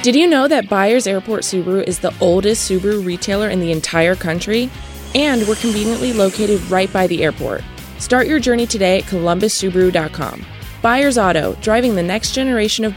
Did you know that Byers Airport Subaru is the oldest Subaru retailer in the entire country? And we're conveniently located right by the airport. Start your journey today at columbussubaru.com. Byers Auto, driving the next generation of